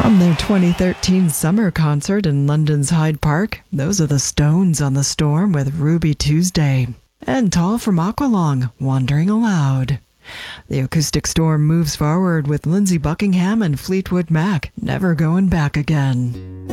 From their 2013 summer concert in London's Hyde Park, those are the Stones on the Storm with Ruby Tuesday. And Tall from Aqualung, Wandering Aloud. The Acoustic Storm moves forward with Lindsey Buckingham and Fleetwood Mac, Never Going Back Again.